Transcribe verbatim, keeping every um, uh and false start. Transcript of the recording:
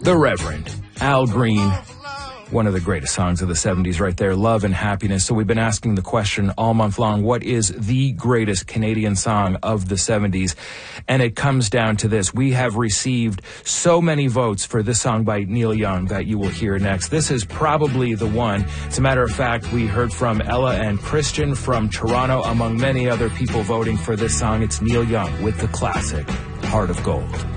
the Reverend Al Green. One of the greatest songs of the seventies right there, Love and Happiness. So we've been asking the question all month long, what is the greatest Canadian song of the seventies? And it comes down to this. We have received so many votes for this song by Neil Young that you will hear next. This is probably the one. As a matter of fact, we heard from Ella and Christian from Toronto, among many other people voting for this song. It's Neil Young with the classic Heart of Gold.